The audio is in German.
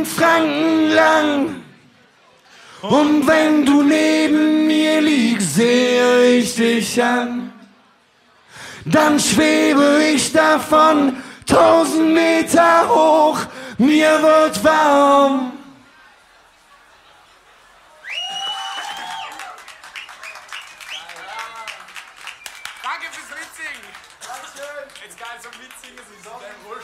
Franken lang. Und wenn du neben mir liegst, sehe ich dich an. Dann schwebe ich davon 1000 Meter hoch, mir wird warm. Danke fürs Mitsingen. Jetzt geil zum Mitsingen, sie ist